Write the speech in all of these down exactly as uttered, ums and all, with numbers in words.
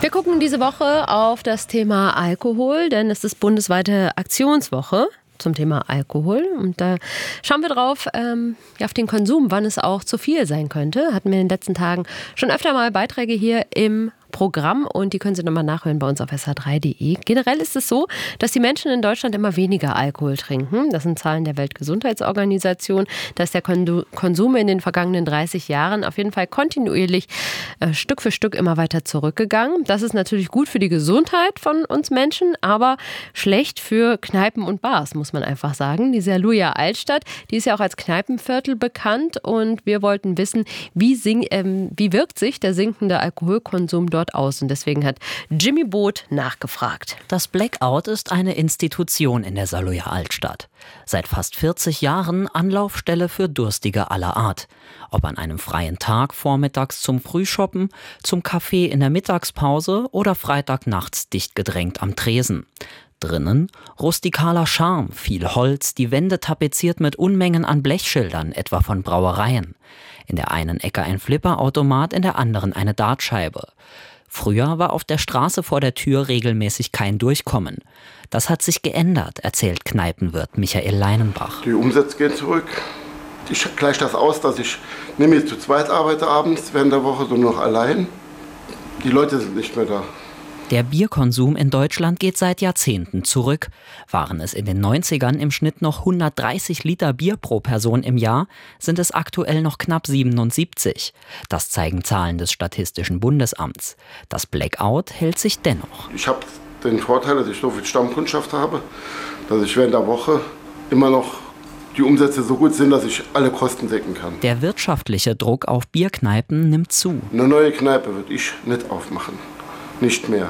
Wir gucken diese Woche auf das Thema Alkohol, denn es ist bundesweite Aktionswoche zum Thema Alkohol. Und da schauen wir drauf, ähm, ja, auf den Konsum, wann es auch zu viel sein könnte. Hatten wir in den letzten Tagen schon öfter mal Beiträge hier im Programm und die können Sie nochmal nachhören bei uns auf s h drei punkt d e. Generell ist es so, dass die Menschen in Deutschland immer weniger Alkohol trinken. Das sind Zahlen der Weltgesundheitsorganisation. Da ist der Konsum in den vergangenen dreißig Jahren auf jeden Fall kontinuierlich äh, Stück für Stück immer weiter zurückgegangen. Das ist natürlich gut für die Gesundheit von uns Menschen, aber schlecht für Kneipen und Bars, muss man einfach sagen. Die Saluja Altstadt, die ist ja auch als Kneipenviertel bekannt und wir wollten wissen, wie, sing, ähm, wie wirkt sich der sinkende Alkoholkonsum dort aus. Und deswegen hat Jimmy Boot nachgefragt. Das Blackout ist eine Institution in der Saluja Altstadt. Seit fast vierzig Jahren Anlaufstelle für Durstige aller Art. Ob an einem freien Tag vormittags zum Frühshoppen, zum Kaffee in der Mittagspause oder Freitagnachts dicht gedrängt am Tresen. Drinnen rustikaler Charme, viel Holz, die Wände tapeziert mit Unmengen an Blechschildern, etwa von Brauereien. In der einen Ecke ein Flipperautomat, in der anderen eine Dartscheibe. Früher war auf der Straße vor der Tür regelmäßig kein Durchkommen. Das hat sich geändert, erzählt Kneipenwirt Michael Leinenbach. Die Umsätze gehen zurück. Ich gleiche das aus, dass ich nicht mehr zu zweit arbeite abends während der Woche, sondern noch allein. Die Leute sind nicht mehr da. Der Bierkonsum in Deutschland geht seit Jahrzehnten zurück. Waren es in den neunzigern im Schnitt noch hundertdreißig Liter Bier pro Person im Jahr, sind es aktuell noch knapp siebenundsiebzig. Das zeigen Zahlen des Statistischen Bundesamts. Das Blackout hält sich dennoch. Ich habe den Vorteil, dass ich so viel Stammkundschaft habe, dass ich während der Woche immer noch die Umsätze so gut sind, dass ich alle Kosten decken kann. Der wirtschaftliche Druck auf Bierkneipen nimmt zu. Eine neue Kneipe würde ich nicht aufmachen. Nicht mehr.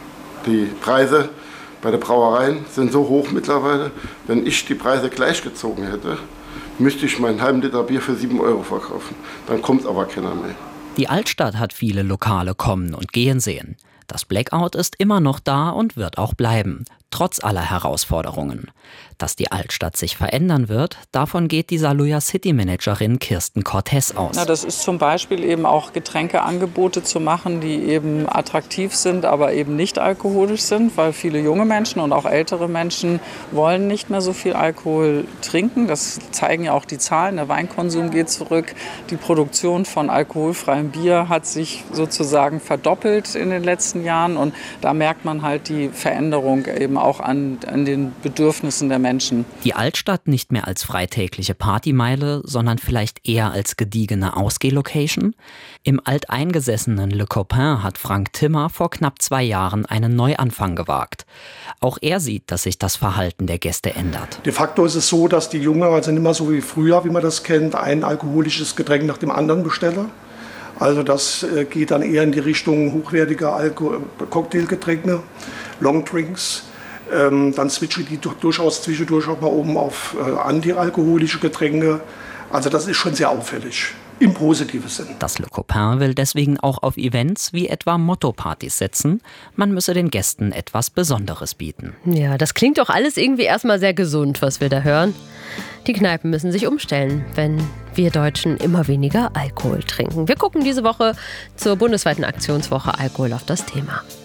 Die Preise bei den Brauereien sind so hoch mittlerweile. Wenn ich die Preise gleichgezogen hätte, müsste ich meinen halben Liter Bier für sieben Euro verkaufen. Dann kommt aber keiner mehr. Die Altstadt hat viele Lokale kommen und gehen sehen. Das Blackout ist immer noch da und wird auch bleiben, trotz aller Herausforderungen. Dass die Altstadt sich verändern wird, davon geht die Saluja City Managerin Kirsten Cortez aus. Na, das ist zum Beispiel eben auch Getränkeangebote zu machen, die eben attraktiv sind, aber eben nicht alkoholisch sind, weil viele junge Menschen und auch ältere Menschen wollen nicht mehr so viel Alkohol trinken. Das zeigen ja auch die Zahlen. Der Weinkonsum geht zurück. Die Produktion von alkoholfreiem Bier hat sich sozusagen verdoppelt in den letzten Jahren und da merkt man halt die Veränderung eben auch an, an den Bedürfnissen der Menschen. Die Altstadt nicht mehr als freitägliche Partymeile, sondern vielleicht eher als gediegene Ausgehlocation? Im alteingesessenen Le Copain hat Frank Timmer vor knapp zwei Jahren einen Neuanfang gewagt. Auch er sieht, dass sich das Verhalten der Gäste ändert. De facto ist es so, dass die Jungen also nicht mehr so wie früher, wie man das kennt, ein alkoholisches Getränk nach dem anderen bestellen. Also das geht dann eher in die Richtung hochwertiger Alko- Cocktailgetränke, Longdrinks. Ähm, dann switchen die durchaus zwischendurch auch mal oben auf äh, antialkoholische Getränke. Also das ist schon sehr auffällig, im positiven Sinn. Das Le Copain will deswegen auch auf Events wie etwa Motto-Partys setzen. Man müsse den Gästen etwas Besonderes bieten. Ja, das klingt doch alles irgendwie erstmal sehr gesund, was wir da hören. Die Kneipen müssen sich umstellen, wenn wir Deutschen immer weniger Alkohol trinken. Wir gucken diese Woche zur bundesweiten Aktionswoche Alkohol auf das Thema.